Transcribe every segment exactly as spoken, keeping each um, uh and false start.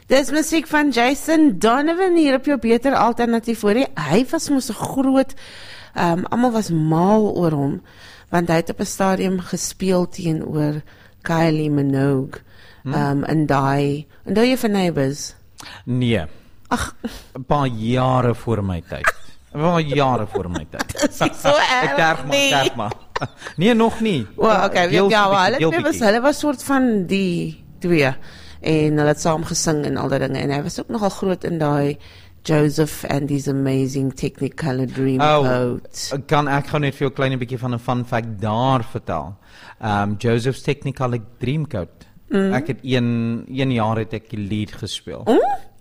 Dis musiek van Jason Donovan hier op jou beter alternatief voor hy. Hy was mos 'n groot, um, almal was mal oor hom, want hy het op 'n stadium gespeel teenoor Kylie Minogue, hmm. um, in die, en daai jy van Neighbours? Nee. Ag, 'n paar jare voor my tyd. 'n paar jare voor my tyd. Dis nie so erg. Ek terg maar, terg maar. Nee, nog nie. Well, okay, Heel ja, bietjie, hulle heel twee was, bietjie. hulle was soort van die twee, en hulle het saam gesing en al die dinge, en hy was ook nogal groot in die Joseph and his amazing Technicolor Dreamcoat. Oh, kan ek gou net vir jou 'n klein bietjie van 'n fun fact daar vertel. Um, Joseph's Technicolor Dreamcoat. Mm. Ek het een, een jaar het ek die lead gespeel. Mm?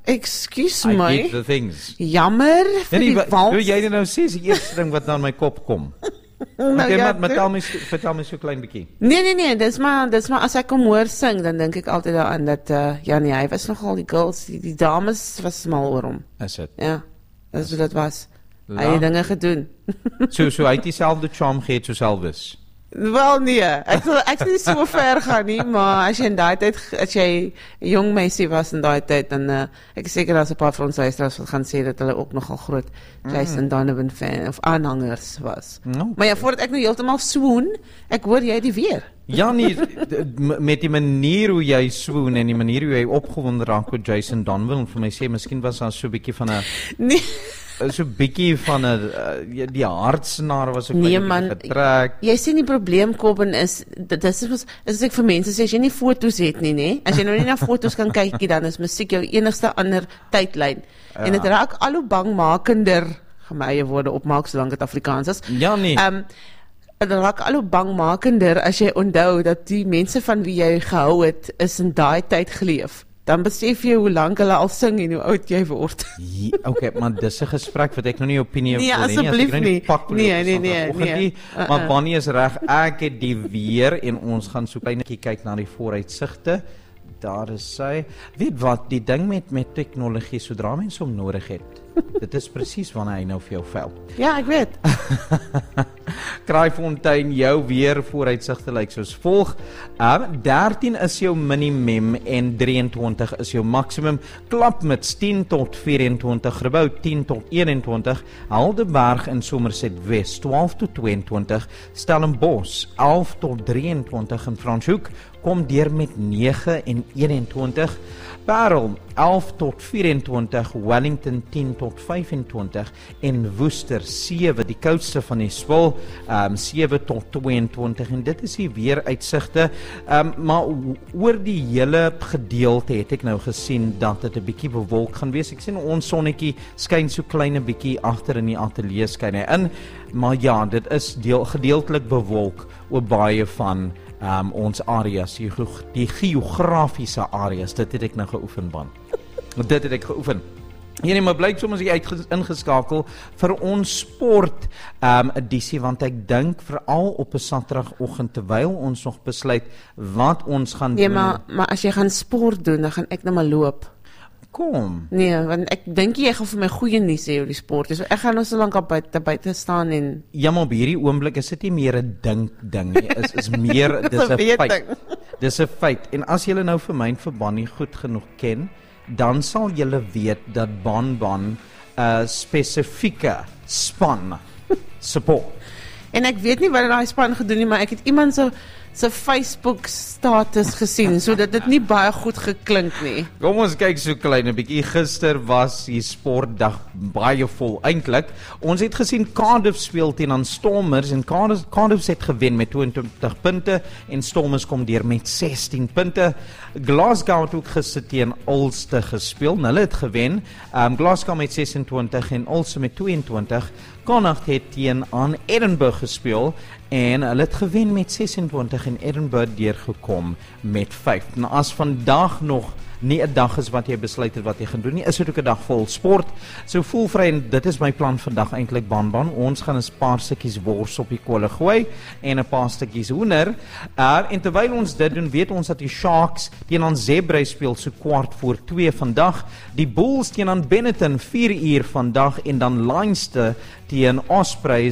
Excuse I my. did the things. Jammer vir Nee, die nee, vals. hoe jy dit nou sê, is die eerste ding wat na my kop kom. Nou, Okay, ja, maar, maar dit- vertel my, so- vertel my so klein bietjie. Nee, nee, nee, dis maar, dis maar as ek hom hoor sing, dan dink ek altyd daaraan dat, uh, ja nee, hy was nogal die girls, die, die dames was mal oor hom. Is dit? Ja, dis hoe dit was. Hy La- het dinge gedoen. So, so hy het dieselfde charm gehad soos Elvis. Wel nee, ek sal ek sal nie so ver gaan nie, maar as jy in daai tyd, as jy 'n jong meisie was in daai tyd, dan uh, ek is seker daar's 'n paar van ons luisteraars wat gaan sê dat hulle ook nogal groot Jason Donovan fan of aanhangers was. No. Maar ja, voordat ek nou heeltemal swoon, ek hoor jy die weer. Ja nee, d- m- met die manier hoe jy swoon en die manier hoe jy opgewonde raak oor Jason Donovan, vir my sê, miskien was daar so 'n bietjie van 'n Nee. so 'n bietjie van 'n uh, die hartsnare was ook Nee klein man, bietjie getrek. jy sien die probleem, Kobben, is, dit is, is, is ek vir mense sê, as jy nie foto's het nie, nee, as jy nou nie na foto's kan kyk nie, dan is musiek jou enigste ander tydlyn. Ja. En dit raak al hoe bangmakender, gaan my eie woorde opmaak, solank dit Afrikaans is. Ja nee. Um, dit raak al hoe bangmakender as jy onthou dat die mense van wie jy gehou het, is in daai tyd geleef. Dan besef jy hoe lank hulle al sing en hoe oud jy word. Ja, okay, maar dis 'n gesprek wat ek nou nie opinie Nee, wil hê nie. asseblief As ek nou nie. pak wil Nee, op nee, nee, Saterdagoggend nee. nie, Uh-uh. Maar Bonnie is reg, ek het die weer en ons gaan so kleinetjie kyk na die vooruitsigte. Daar is sy. Weet wat, die ding met met tegnologie, sodra mens hom nodig het, dit is presies wanneer hy nou vir jou vel. Ja, ek weet. Kraaifontein, jou weer vooruitsigte lyk soos volg. Um, dertien is jou minimum en drieëntwintig is jou maksimum. Klapmuts tien tot vyf-en-twintig, Grabouw tien tot een-en-twintig, Helderberg in Somerset West twaalf tot twee-en-twintig, Stellenbosch elf tot drieëntwintig en Franschhoek kom deur met nege en een-en-twintig. Parel elf tot vyf-en-twintig, Wellington tien tot vyf-en-twintig en Woester sewe, die koudste van die spul, um, sewe tot twee-en-twintig en dit is die weeruitsigte. Um, maar oor die hele gedeelte het ek nou gesien dat dit 'n bietjie bewolk gaan wees. Ek sien ons sonnetjie skyn so klein 'n bietjie agter in die ateljee skyn hy in, maar ja, dit is deel, gedeeltelik bewolk oor baie van Um, ons areas, die, die geografiese areas, dit het ek nou geoefen, man. Dit het ek geoefen. Ja, nee, maar blyk soms jy uit ingeskakel vir ons sport um, edisie, want ek dink veral op 'n Saterdagoggend terwyl ons nog besluit wat ons gaan Nee, doen. maar, maar as jy gaan sport doen, dan gaan ek nou maar loop. Kom. Nee, want ek dink jy gaan vir my goeie nuus hê oor die sport. So ek gaan nou so lank op buite buite staan en Ja, maar op hierdie oomblik is dit nie meer 'n dink ding nie, is is meer dis 'n weet feit. ding. Dis 'n feit. En as julle nou vir my en vir Bonnie goed genoeg ken, dan sal julle weet dat Bon Bon 'n spesifieke span support. en ek weet nie wat daai span gedoen nie, maar ek het iemand se se Facebook status gesien, so dat dit nie baie goed geklink nie. Kom ons kyk so klein 'n bietjie. Gister was die sportdag baie vol eintlik. Ons het gesien Cardiff speel teen aan Stormers en Cardiff, Cardiff het gewen met tweeëntwintig punte en Stormers kom deur met sestien punte. Glasgow het ook gister teen Ulster gespeel. Hulle het gewen. Um, Glasgow met sesentwintig en Ulster met tweeëntwintig. Connacht het teen aan Edinburgh gespeel en hulle het gewen met sesentwintig en Edinburgh deurgekom met vyf. Nou as vandag nog nie 'n dag is wat jy besluit het wat jy gaan doen nie, is dit ook 'n dag vol sport. So voel vry en dit is my plan vandag eintlik, Banban. Ons gaan 'n paar stukkies wors op die kolle gooi en 'n paar stukkies hoender. Uh, en terwyl ons dit doen, weet ons dat die Sharks teen aan Zebre speel so kwart voor twee vandag. Die Bulls teen aan Benetton vier uur vandag en dan Leinster teen Ospreys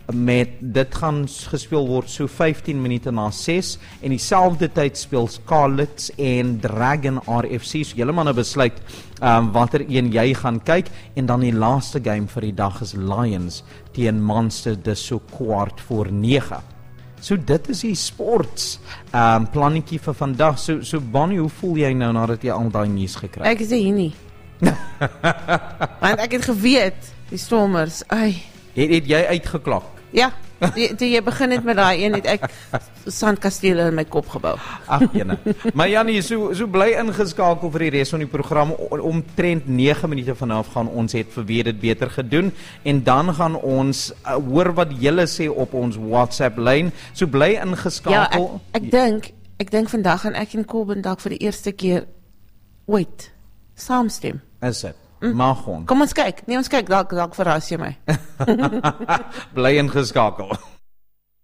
met dit gaan gespeel word so vyftien minute na ses en dieselfde tyd speel Scarlets en Dragon R F C. So julle moet nou besluit um, watter een jy gaan kyk en dan die laaste game vir die dag is Lions teen Munster, dis so kwart voor nege. So dit is die sports um, plannetjie vir vandag. So, so Bonnie, hoe voel jy nou nadat jy al daai nuus gekry het? Ek is hier nie. Want ek het geweet, die Stormers, ai. Het, het jy uitgeklok? Ja, toe jy begin het met daai een, het ek sandkastele in my kop gebou. Ag jene. Maar Jannie, so, so bly ingeskakel vir die res van die program. Omtrent nege minute vanaf gaan ons het vir wie dit beter gedoen. En dan gaan ons uh, hoor wat julle sê op ons WhatsApp lyn. So bly ingeskakel. Ja, ek, ek dink, ek dink vandag gaan ek en Colben dalk vir die eerste keer ooit saamstem. Is dit? Mm. Mag ons. Kom ons kyk. Nee, ons kyk, dalk dalk verras jy my. Bly ingeskakel.